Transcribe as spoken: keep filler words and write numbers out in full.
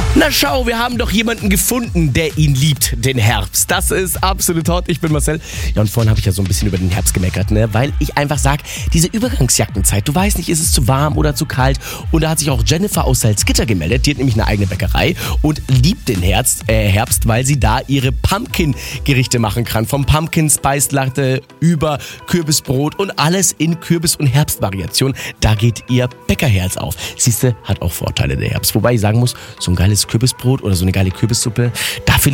Na schau, wir haben doch jemanden gefunden, der ihn liebt, den Herbst. Das ist absolut hot. Ich bin Marcel. Ja, und vorhin habe ich ja so ein bisschen über den Herbst gemeckert, ne? Weil ich einfach sag, diese Übergangsjackenzeit, du weißt nicht, ist es zu warm oder zu kalt? Und da hat sich auch Jennifer aus Salzgitter gemeldet. Die hat nämlich eine eigene Bäckerei und liebt den Herbst, äh, Herbst, weil sie da ihre Pumpkin-Gerichte machen kann. Vom Pumpkin Spice Latte über Kürbisbrot und alles in Kürbis- und Herbstvariation. Da geht ihr Bäckerherz auf. Siehste, hat auch Vorteile der Herbst. Wobei ich sagen muss, so ein geiles Kürbisbrot oder so eine geile Kürbissuppe, dafür